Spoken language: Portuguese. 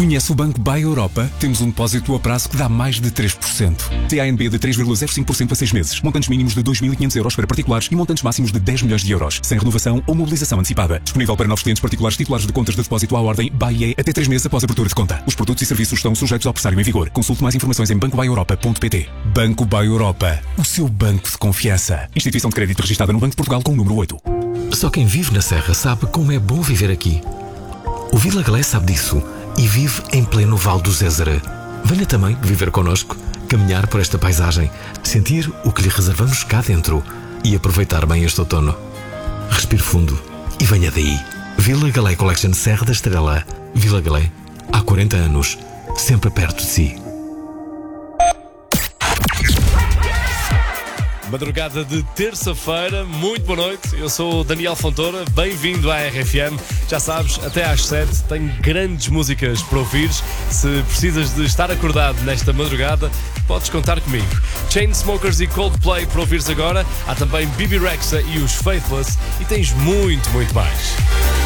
Conhece o Banco Buy Europa? Temos um depósito a prazo que dá mais de 3%. TANB de 3,05% a 6 meses. Montantes mínimos de 2.500 euros para particulares e montantes máximos de 10 milhões de euros. Sem renovação ou mobilização antecipada. Disponível para novos clientes particulares titulares de contas de depósito à ordem BAIE até 3 meses após a abertura de conta. Os produtos e serviços estão sujeitos ao pressário em vigor. Consulte mais informações em bancobuyeuropa.pt. Banco Buy Europa. O seu banco de confiança. Instituição de crédito registrada no Banco de Portugal com o número 8. Só quem vive na Serra sabe como é bom viver aqui. O Vila Galé sabe disso e vive em pleno Val do Zézere. Venha também viver connosco, caminhar por esta paisagem, sentir o que lhe reservamos cá dentro e aproveitar bem este outono. Respire fundo e venha daí. Vila Galé Collection Serra da Estrela. Vila Galé, há 40 anos, sempre perto de si. Madrugada de terça-feira, muito boa noite, eu sou o Daniel Fontoura, bem-vindo à RFM. Já sabes, até às 7 tenho grandes músicas para ouvir. Se precisas de estar acordado nesta madrugada, podes contar comigo. Chainsmokers e Coldplay para ouvires agora. Há também Bibi Rexha e os Faithless e tens muito, muito mais.